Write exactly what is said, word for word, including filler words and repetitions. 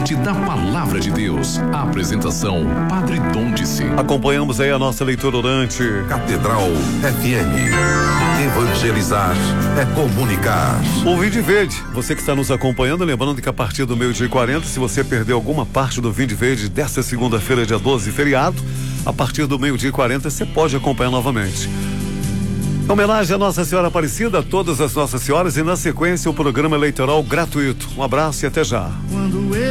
parte da Palavra de Deus. A apresentação, Padre Dom-Dice. Acompanhamos aí a nossa leitura orante. Catedral F M. Evangelizar é comunicar. O Vinde Verde, você que está nos acompanhando, lembrando que a partir do meio-dia e quarenta, se você perdeu alguma parte do Vinde Verde desta segunda-feira, dia doze, feriado, a partir do meio-dia e quarenta você pode acompanhar novamente. Em homenagem à Nossa Senhora Aparecida, a todas as Nossas Senhoras, e na sequência o programa eleitoral gratuito. Um abraço e até já. Quando eu